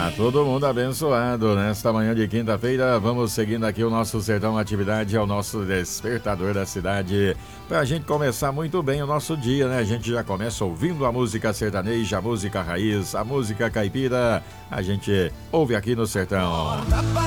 Tá todo mundo abençoado nesta manhã de quinta-feira. Vamos seguindo aqui o nosso Sertão Atividade, é o nosso despertador da cidade, pra gente começar muito bem o nosso dia, né? A gente já começa ouvindo a música sertaneja, a música raiz, a música caipira. A gente ouve aqui no Sertão.